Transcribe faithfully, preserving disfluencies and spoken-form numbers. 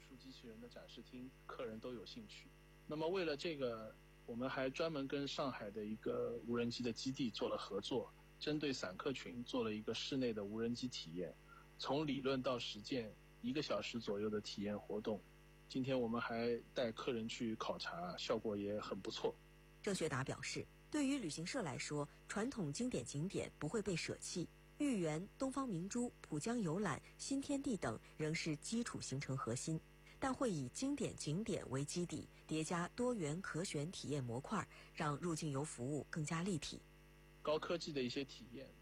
术机器人的展示厅，客人都有兴趣。那么为了这个，我们还专门跟上海的一个无人机的基地做了合作，针对散客群做了一个室内的无人机体验，从理论到实践一个小时左右的体验活动。今天我们还带客人去考察，效果也很不错。 郑学达表示，对于旅行社来说，传统经典景点不会被舍弃，豫园、东方明珠、浦江游览、新天地等仍是基础行程核心，但会以经典景点为基底，叠加多元可选体验模块，让入境游服务更加立体。 高科技的一些体验